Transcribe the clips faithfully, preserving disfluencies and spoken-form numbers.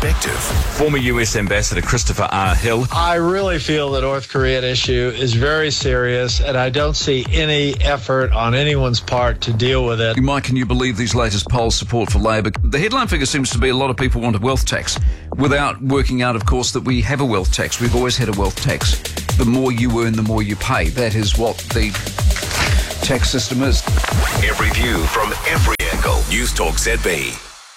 perspective. Former U S Ambassador Christopher R. Hill. I really feel the North Korean issue is very serious, and I don't see any effort on anyone's part to deal with it. Mike, can you believe these latest poll support for Labor? The headline figure seems to be a lot of people want a wealth tax, without working out, of course, that we have a wealth tax. We've always had a wealth tax. The more you earn, the more you pay. That is what the tax system is. Every view from every angle. News Talk Z B.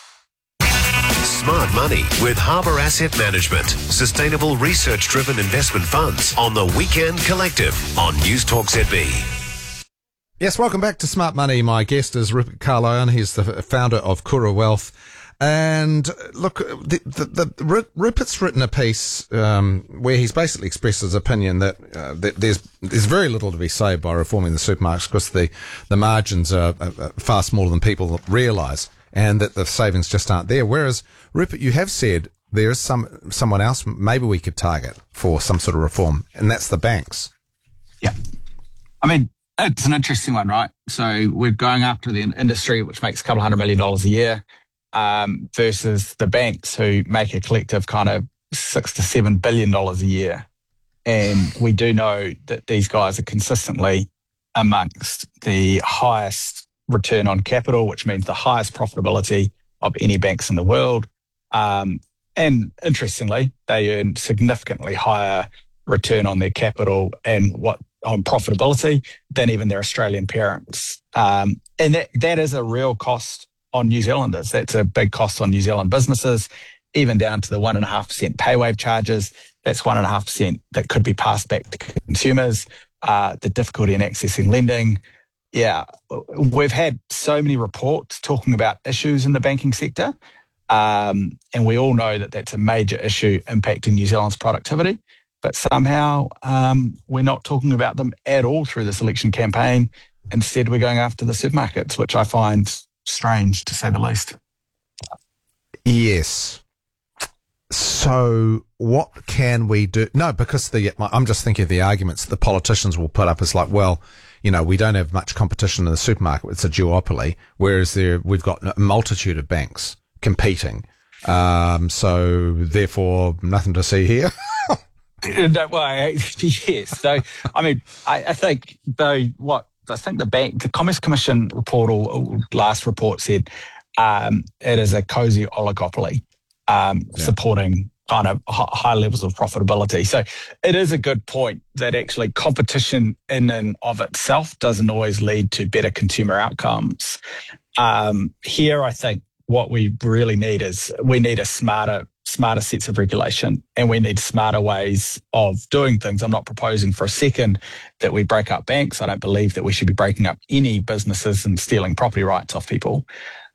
Smart Money with Harbour Asset Management. Sustainable research-driven investment funds on the Weekend Collective on News Talk Z B. Yes, welcome back to Smart Money. My guest is Rupert Carlyon. He's the founder of Kura Wealth. And look, the, the, the, Rupert's written a piece um, where he's basically expressed his opinion that, uh, that there's there's very little to be saved by reforming the supermarkets because the, the margins are, are far smaller than people realise, and that the savings just aren't there. Whereas, Rupert, you have said there is some someone else maybe we could target for some sort of reform, and that's the banks. Yeah. I mean, it's an interesting one, right? So we're going after the industry, which makes a couple hundred million dollars a year, um, versus the banks who make a collective kind of six to seven billion dollars a year. And we do know that these guys are consistently amongst the highest return on capital, which means the highest profitability of any banks in the world. Um, and interestingly, they earn significantly higher return on their capital and what on profitability than even their Australian parents. Um, and that, that is a real cost on New Zealanders. That's a big cost on New Zealand businesses, even down to the one and a half percent pay wave charges. That's one and a half percent that could be passed back to consumers. Uh, the difficulty in accessing lending. Yeah, we've had so many reports talking about issues in the banking sector. Um, and we all know that that's a major issue impacting New Zealand's productivity. But somehow um, we're not talking about them at all through this election campaign. Instead, we're going after the supermarkets, which I find strange, to say the least. Yes. So what can we do? No, because the I'm just thinking of the arguments the politicians will put up as like, well, you know, we don't have much competition in the supermarket. It's a duopoly, whereas there we've got a multitude of banks competing. Um, so therefore, nothing to see here. No, well, yes. So, I mean, I, I think though what I think the bank, the Commerce Commission report or last report said um, it is a cozy oligopoly um, yeah. supporting kind of high levels of profitability. So it is a good point that actually competition in and of itself doesn't always lead to better consumer outcomes. Um, here, I think what we really need is we need a smarter smarter sets of regulation, and we need smarter ways of doing things. I'm not proposing for a second that we break up banks. I don't believe that we should be breaking up any businesses and stealing property rights off people.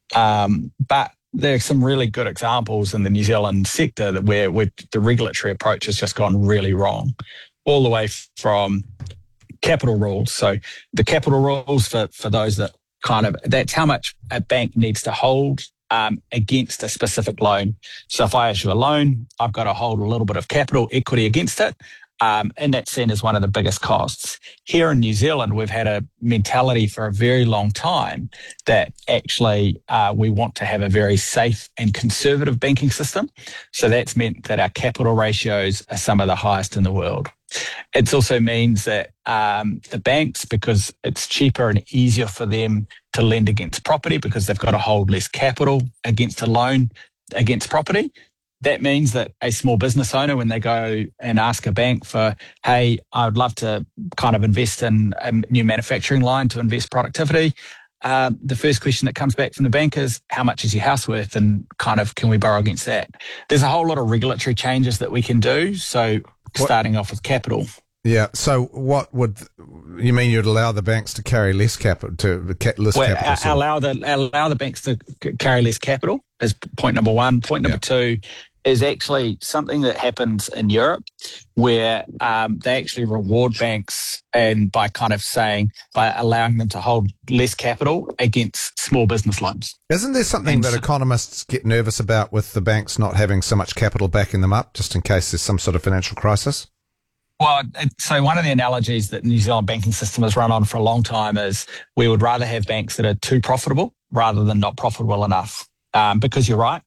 Um, but there are some really good examples in the New Zealand sector that where, where the regulatory approach has just gone really wrong, all the way from capital rules. So the capital rules for, for those that kind of, that's how much a bank needs to hold Um, against a specific loan. So if I issue a loan, I've got to hold a little bit of capital equity against it. Um, and that's seen as one of the biggest costs. Here in New Zealand, we've had a mentality for a very long time that actually uh, we want to have a very safe and conservative banking system. So that's meant that our capital ratios are some of the highest in the world. It also means that um, the banks, because it's cheaper and easier for them to lend against property because they've got to hold less capital against a loan against property. That means that a small business owner, when they go and ask a bank for, hey, I would love to kind of invest in a new manufacturing line to invest productivity, uh, the first question that comes back from the bank is, how much is your house worth? And kind of, can we borrow against that? There's a whole lot of regulatory changes that we can do. So starting off with capital. Yeah. So what would you mean? You'd allow the banks to carry less capital to less well, capital? So. Allow the allow the banks to c- carry less capital is point number one. Point number yeah. two is actually something that happens in Europe, where um, they actually reward banks and by kind of saying by allowing them to hold less capital against small business loans. Isn't there something and that so, economists get nervous about with the banks not having so much capital backing them up, just in case there's some sort of financial crisis? Well, so one of the analogies that the New Zealand banking system has run on for a long time is we would rather have banks that are too profitable rather than not profitable enough. Um, because you're right,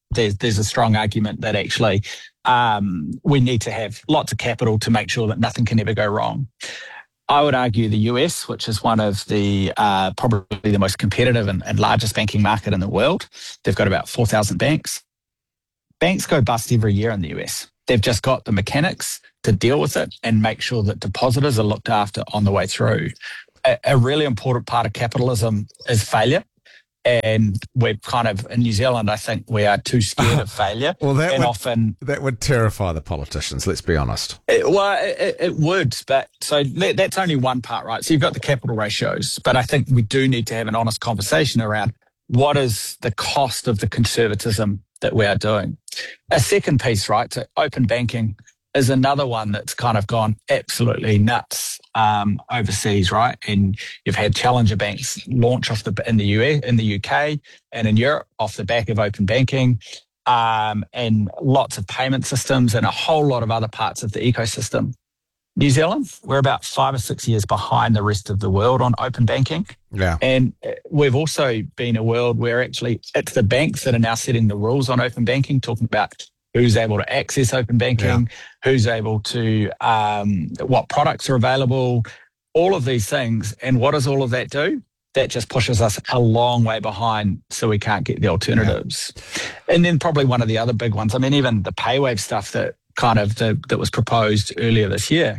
there's there's a strong argument that actually um, we need to have lots of capital to make sure that nothing can ever go wrong. I would argue the U S, which is one of the uh, probably the most competitive and, and largest banking market in the world, they've got about four thousand banks. Banks go bust every year in the U S. They've just got the mechanics to deal with it and make sure that depositors are looked after on the way through. A, a really important part of capitalism is failure. And we're kind of, in New Zealand, I think we are too scared of failure. Well, that and would, often that would terrify the politicians, let's be honest. It, well, it, it would, but so that, that's only one part, right? So you've got the capital ratios, but I think we do need to have an honest conversation around what is the cost of the conservatism that we are doing. A second piece, right, so open banking is another one that's kind of gone absolutely nuts um, overseas, right? And you've had challenger banks launch off the in the U S, in the U K, and in Europe off the back of open banking, um, and lots of payment systems and a whole lot of other parts of the ecosystem. New Zealand, we're about five or six years behind the rest of the world on open banking. Yeah. And we've also been a world where actually it's the banks that are now setting the rules on open banking, talking about who's able to access open banking, yeah. who's able to, um, what products are available, all of these things. And what does all of that do? That just pushes us a long way behind, so we can't get the alternatives. Yeah. And then probably one of the other big ones, I mean, even the PayWave stuff that kind of the, that was proposed earlier this year.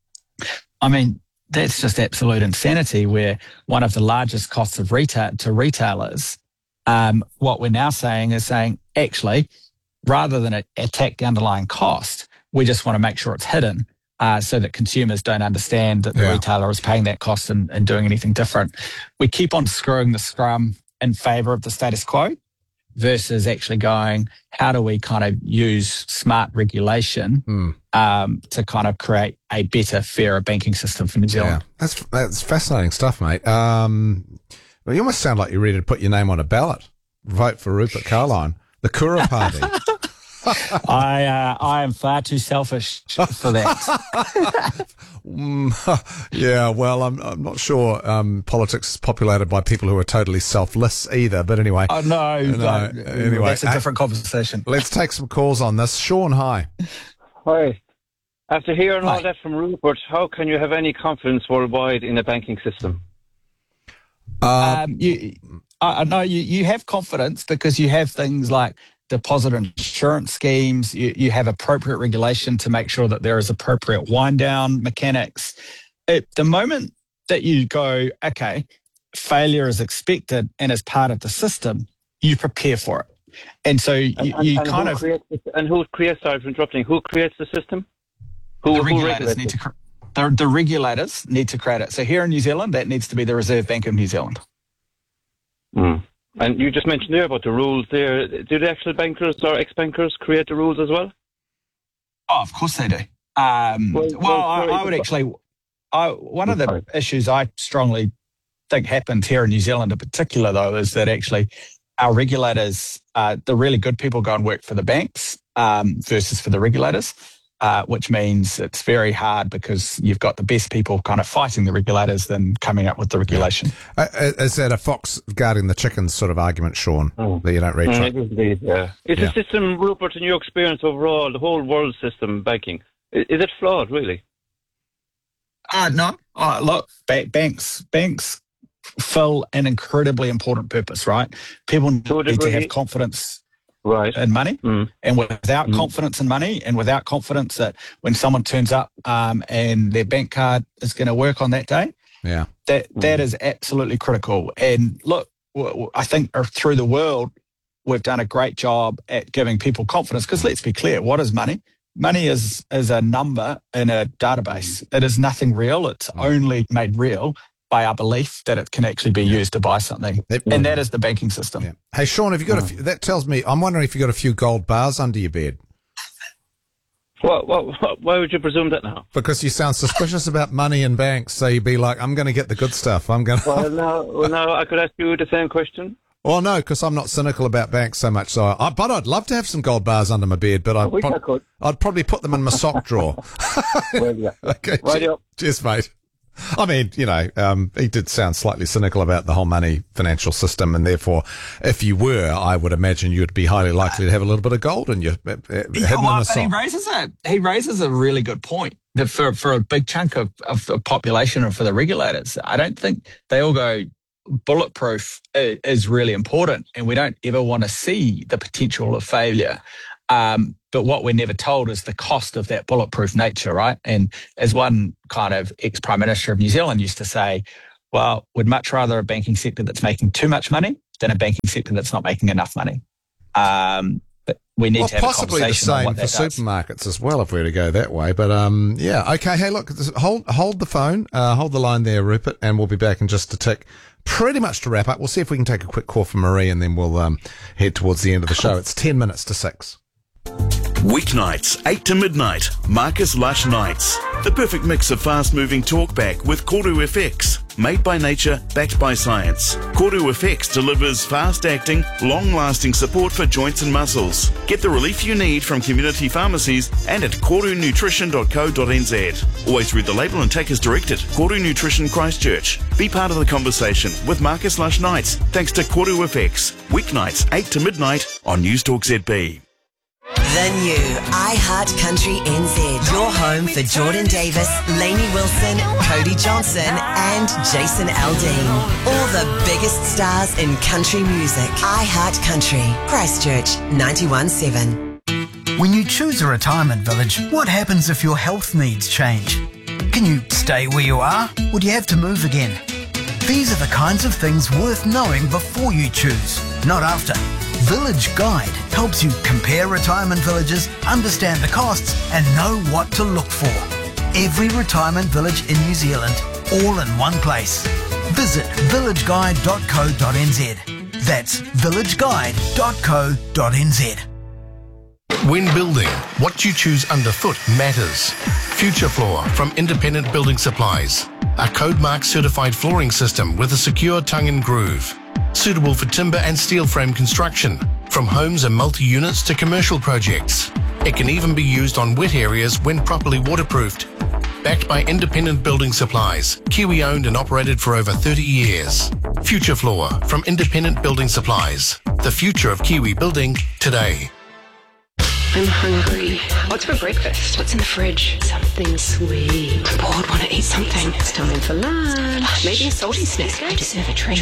I mean, that's just absolute insanity, where one of the largest costs of retail to retailers, um, what we're now saying is saying, actually, rather than attack the underlying cost, we just want to make sure it's hidden uh, so that consumers don't understand that the yeah. retailer is paying that cost and, and doing anything different. We keep on screwing the scrum in favour of the status quo versus actually going, how do we kind of use smart regulation mm. um, to kind of create a better, fairer banking system for New Zealand? Yeah. That's, that's fascinating stuff, mate. Um, well, you almost sound like you're ready to put your name on a ballot. Vote for Rupert Carline. The Kura Party. I uh, I am far too selfish for that. mm, yeah, well, I'm I'm not sure um, politics is populated by people who are totally selfless either. But anyway, oh no, no no anyway, that's a different conversation. Let's take some calls on this. Sean, hi. Hi. After hearing hi. all that from Rupert, how can you have any confidence worldwide in a banking system? Uh, um, you, I know you you have confidence because you have things like deposit insurance schemes, you, you have appropriate regulation to make sure that there is appropriate wind down mechanics. At the moment that you go, okay, failure is expected and as part of the system, you prepare for it. And so you, and, you and kind who of... Creates, and who creates, sorry for interrupting, who creates the system? Who, the who regulators need to cre- the, the regulators need to create it. So here in New Zealand, that needs to be the Reserve Bank of New Zealand. Mm. And you just mentioned there about the rules there. Do the actual bankers or ex-bankers create the rules as well? Oh, of course they do. Um, well, well, well I, I would actually... I, one of the Sorry. issues I strongly think happens here in New Zealand in particular, though, is that actually our regulators, uh, the really good people go and work for the banks um, versus for the regulators. Uh, which means it's very hard because you've got the best people kind of fighting the regulators than coming up with the regulation. Uh, is that a fox guarding the chickens sort of argument, Sean, oh. that you don't read? Mm, it is indeed, yeah. Is yeah. the system, Rupert, in your experience overall, the whole world system banking, is, is it flawed, really? Uh, no. Oh, look, ba- banks, banks fill an incredibly important purpose, right? People need to degree. have confidence Right. and money. Mm. And without Mm. confidence in money and without confidence that when someone turns up um, and their bank card is going to work on that day, yeah, that Mm. that is absolutely critical. And look, w- w- I think through the world, we've done a great job at giving people confidence because let's be clear, what is money? Money is, is a number in a database. It is nothing real. It's only made real by our belief that it can actually be used to buy something. And that is the banking system. yeah. Hey, Sean, have you got a few, that tells me, I'm wondering if you've got a few gold bars under your bed. What, what, what, why would you presume that now? Because you sound suspicious about money and banks, so you'd be like, I'm going to get the good stuff. I'm going to... Well, no, well, no, I could ask you the same question. Well, no, because I'm not cynical about banks so much. So, I, but I'd love to have some gold bars under my bed, but I'd, wish prob- I could. I'd probably put them in my sock drawer. Well, yeah. Okay, Right che- up. cheers, mate. I mean, you know, um, he did sound slightly cynical about the whole money financial system, and therefore, if you were, I would imagine you'd be highly likely to have a little bit of gold in your uh, hidden Yeah, in well, a but he sock. raises a he raises a really good point that for for a big chunk of, of the population and for the regulators, I don't think they all go bulletproof i- is really important, and we don't ever want to see the potential of failure. Um, but what we're never told is the cost of that bulletproof nature, right? And as one kind of ex-Prime Minister of New Zealand used to say, well, we'd much rather a banking sector that's making too much money than a banking sector that's not making enough money. Um, but we need Well, to have possibly a the conversation on same what for that does. supermarkets as well, if we were to go that way. But um, yeah, okay. Hey, look, this- hold hold the phone, uh, hold the line there, Rupert, and we'll be back in just a tick. Pretty much to wrap up. We'll see if we can take a quick call from Marie, and then we'll um, head towards the end of the show. It's ten minutes to six. Weeknights, eight to midnight, Marcus Lush Nights. The perfect mix of fast-moving talkback with Koru F X. Made by nature, backed by science. Koru F X delivers fast-acting, long-lasting support for joints and muscles. Get the relief you need from community pharmacies and at koru nutrition dot co dot n z. Always read the label and take as directed. Koru Nutrition Christchurch. Be part of the conversation with Marcus Lush Nights, thanks to Koru F X. Weeknights, eight to midnight on Newstalk Z B. The new iHeart Country N Z. Your home for Jordan Davis, Lainey Wilson, Cody Johnson and Jason Aldean. All the biggest stars in country music. iHeart Country. Christchurch ninety-one point seven. When you choose a retirement village, what happens if your health needs change? Can you stay where you are, or do you have to move again? These are the kinds of things worth knowing before you choose, not after. Village Guide helps you compare retirement villages, understand the costs, and know what to look for. Every retirement village in New Zealand, all in one place. Visit village guide dot co dot n z. That's village guide dot co dot n z. When building, what you choose underfoot matters. Future Floor from Independent Building Supplies. A code mark certified flooring system with a secure tongue and groove. Suitable for timber and steel frame construction, from homes and multi-units to commercial projects. It can even be used on wet areas when properly waterproofed. Backed by Independent Building Supplies, Kiwi owned and operated for over thirty years. Future Floor from Independent Building Supplies. The future of Kiwi building today. I'm hungry. What's for breakfast? What's in the fridge? Something sweet. I'm bored, want to eat something. It's time for lunch. Maybe a salty snack. I deserve a treat.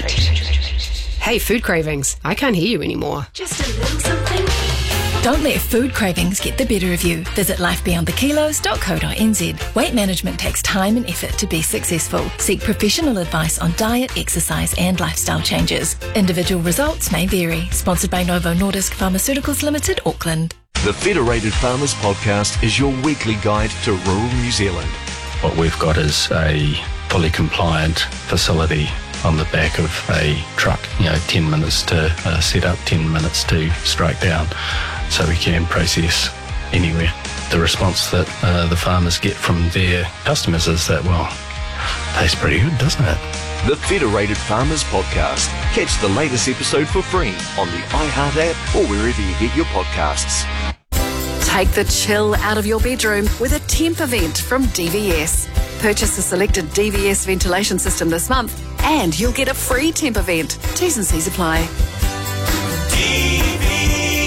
Hey, food cravings. I can't hear you anymore. Just a little something. Don't let food cravings get the better of you. Visit life beyond the kilos dot co dot n z. Weight management takes time and effort to be successful. Seek professional advice on diet, exercise and lifestyle changes. Individual results may vary. Sponsored by Novo Nordisk Pharmaceuticals Limited, Auckland. The Federated Farmers Podcast is your weekly guide to rural New Zealand. What we've got is a fully compliant facility on the back of a truck, you know, ten minutes to uh, set up, ten minutes to strike down, so we can process anywhere. The response that uh, the farmers get from their customers is that, well, tastes pretty good, doesn't it? The Federated Farmers Podcast. Catch the latest episode for free on the iHeart app or wherever you get your podcasts. Take the chill out of your bedroom with a temp event from D V S. Purchase a selected D V S ventilation system this month and you'll get a free temp event. T's and C's apply. D V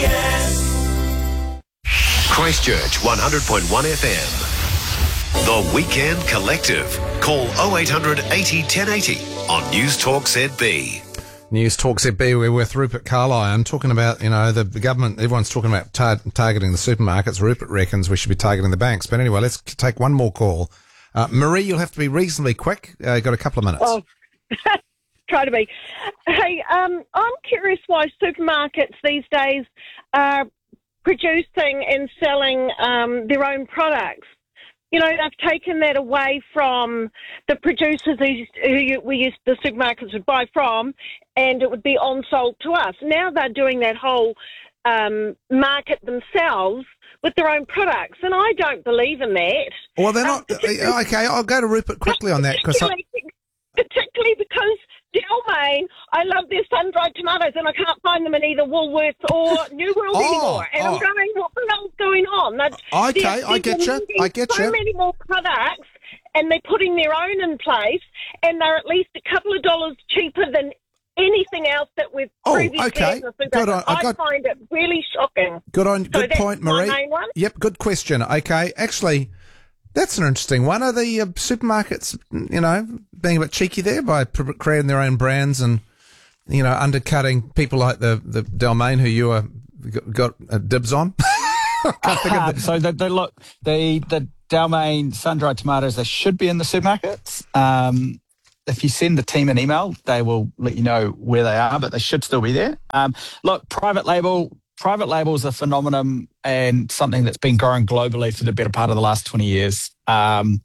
S. Christchurch one hundred point one F M. The Weekend Collective. Call oh eight hundred eighty ten eighty on Newstalk Z B. News Talk Z B, we're with Rupert Carlyon talking about, you know, the, the government, everyone's talking about tar- targeting the supermarkets. Rupert reckons we should be targeting the banks. But anyway, let's take one more call. Uh, Marie, you'll have to be reasonably quick. Uh, you've got a couple of minutes. Oh, try to be. Hey, um, I'm curious why supermarkets these days are producing and selling um, their own products. You know, they've taken that away from the producers who, who we used, the supermarkets would buy from, and it would be on-sold to us. Now they're doing that whole um, market themselves with their own products, and I don't believe in that. Well, they're Um, not. Uh, okay, I'll go to Rupert quickly on that. Cause I, particularly, particularly because Dalmain, I love their sun-dried tomatoes, and I can't find them in either Woolworths or New World Oh, anymore. And oh. I'm going, what the hell's going on? That, Okay, there- I get there's you, I get so you. many more products, and they're putting their own in place, and they're at least a couple of dollars cheaper than anything else that we've Oh, previously okay. had in the Good supermarket. on- I I got- find it really shocking. Good on, So good that's point, my Marie. main one. Yep, good question. Okay, actually, that's an interesting one. Are the uh, supermarkets, you know, being a bit cheeky there by pr- creating their own brands and, you know, undercutting people like the the Dalmain who you are got, got uh, dibs on? Can't think of the- so the, the look the the Dalmain sun-dried tomatoes, they should be in the supermarkets. Um, if you send the team an email, they will let you know where they are, but they should still be there. Um, look, private label, private label is a phenomenon and something that's been growing globally for the better part of the last twenty years. Um,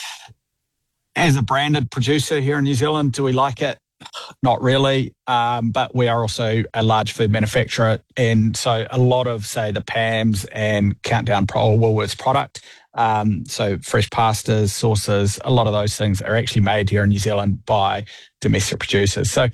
as a branded producer here in New Zealand, do we like it? Not really, um, but we are also a large food manufacturer, and so a lot of, say, the P A Ms and Countdown Pro or Woolworths product, um, so fresh pastas, sauces, a lot of those things are actually made here in New Zealand by domestic producers. So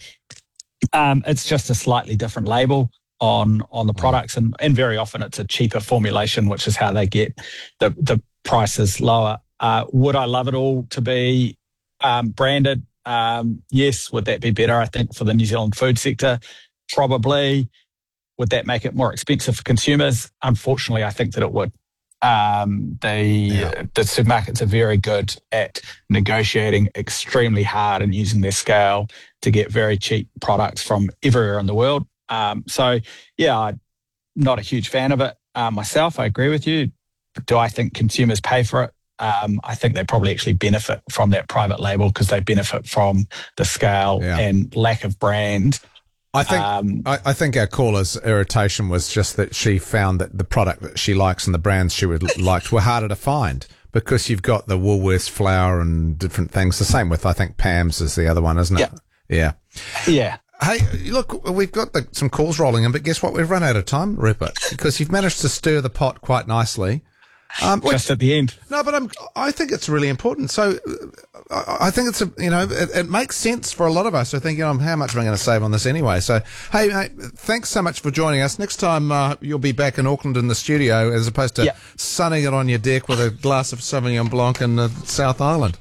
um, it's just a slightly different label on on the products, and, and very often it's a cheaper formulation, which is how they get the, the prices lower. Uh, would I love it all to be um, branded? Um, yes. Would that be better, I think, for the New Zealand food sector? Probably. Would that make it more expensive for consumers? Unfortunately, I think that it would. Um, the, yeah. the supermarkets are very good at negotiating extremely hard and using their scale to get very cheap products from everywhere in the world. Um, so, yeah, I'm not a huge fan of it uh, myself. I agree with you. Do I think consumers pay for it? Um, I think they probably actually benefit from that private label because they benefit from the scale Yeah. and lack of brand. I think Um, I, I think our caller's irritation was just that she found that the product that she likes and the brands she would liked were harder to find because you've got the Woolworths flour and different things. The same with, I think, P A Ms is the other one, isn't it? Yeah. Yeah. Hey, look, we've got the, some calls rolling in, but guess what? We've run out of time, Rupert, because you've managed to stir the pot quite nicely. Um, Just at the end. No, but I'm, I think it's really important. So uh, I, I think it's, a, you know, it, it makes sense for a lot of us. I think, you know, how much am I going to save on this anyway? So, hey, hey thanks so much for joining us. Next time uh, you'll be back in Auckland in the studio as opposed to Yeah. sunning it on your deck with a glass of Sauvignon Blanc in the South Island.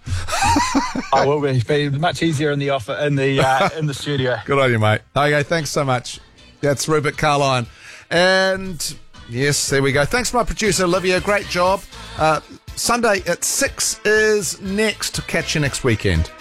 I will be. Be much easier in the offer in the uh, in the studio. Good on you, mate. Okay, thanks so much. That's Rupert Carline. And yes, there we go. Thanks to my producer, Olivia. Great job. Uh, Sunday at six is next. Catch you next weekend.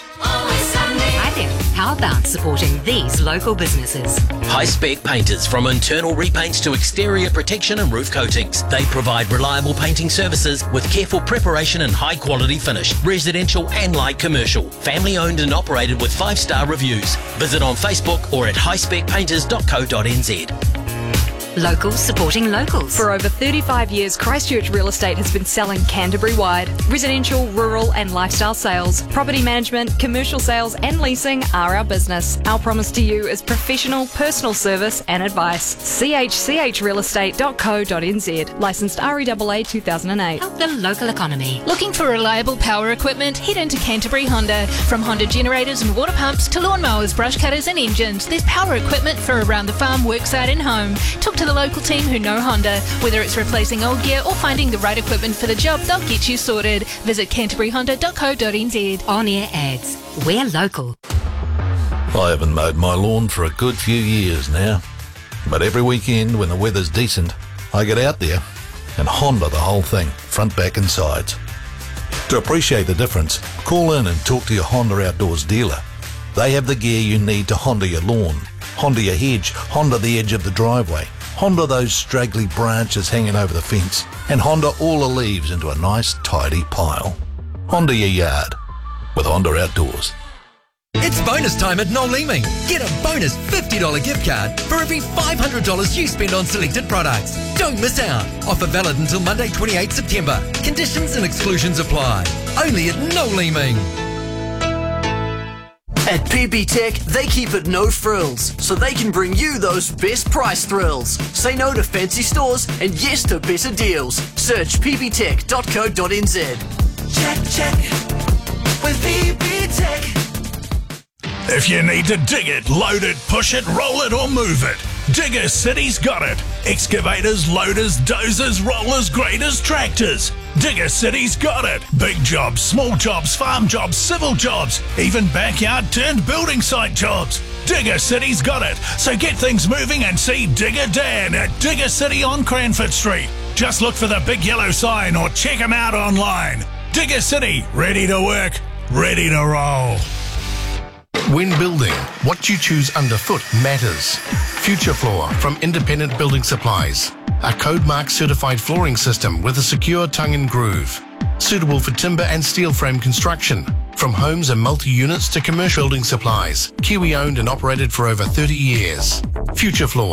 Hi there. How about supporting these local businesses? High-spec painters, from internal repaints to exterior protection and roof coatings. They provide reliable painting services with careful preparation and high-quality finish, residential and light commercial. Family-owned and operated with five-star reviews. Visit on Facebook or at high spec painters dot co dot n z. Locals supporting locals. For over thirty-five years, Christchurch Real Estate has been selling Canterbury-wide. Residential, rural and lifestyle sales, property management, commercial sales and leasing are our business. Our promise to you is professional, personal service and advice. c h c h real estate dot co dot n z. Licensed R E A A two thousand eight. Help the local economy. Looking for reliable power equipment? Head into Canterbury Honda. From Honda generators and water pumps to lawnmowers, brush cutters and engines, there's power equipment for around the farm, worksite and home. Talk to the local team who know Honda. Whether it's replacing old gear or finding the right equipment for the job, they'll get you sorted. Visit canterbury honda dot co dot n z. On-air ads. We're local. I haven't mowed my lawn for a good few years now. But every weekend when the weather's decent, I get out there and Honda the whole thing, front, back and sides. To appreciate the difference, call in and talk to your Honda Outdoors dealer. They have the gear you need to Honda your lawn, Honda your hedge, Honda the edge of the driveway, Honda those straggly branches hanging over the fence, and Honda all the leaves into a nice tidy pile. Honda your yard with Honda Outdoors. It's bonus time at Noel Leeming. Get a bonus fifty dollars gift card for every five hundred dollars you spend on selected products. Don't miss out. Offer valid until Monday twenty-eighth September. Conditions and exclusions apply. Only at Noel Leeming. At P B Tech, they keep it no frills, so they can bring you those best price thrills. Say no to fancy stores and yes to better deals. Search p b tech dot co dot n z. Check, check with P B Tech. If you need to dig it, load it, push it, roll it or move it, Digger City's got it. Excavators, loaders, dozers, rollers, graders, tractors. Digger City's got it. Big jobs, small jobs, farm jobs, civil jobs, even backyard turned building site jobs. Digger City's got it. So get things moving and see Digger Dan at Digger City on Cranford Street. Just look for the big yellow sign or check him out online. Digger City, ready to work, ready to roll. When building, what you choose underfoot matters. Future Floor from Independent Building Supplies. A Code Mark certified flooring system with a secure tongue and groove. Suitable for timber and steel frame construction. From homes and multi-units to commercial building supplies. Kiwi owned and operated for over thirty years. Future Floor.